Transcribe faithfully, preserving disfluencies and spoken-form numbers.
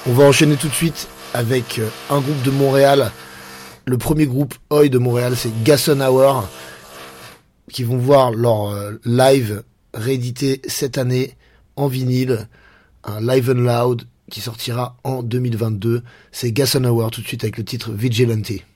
On va enchaîner tout de suite avec un groupe de Montréal. Le premier groupe Oi de Montréal, c'est Gasson Hour, qui vont voir leur live réédité cette année en vinyle, un Live and Loud qui sortira en deux mille vingt-deux. C'est Gasson Hour tout de suite avec le titre Vigilante.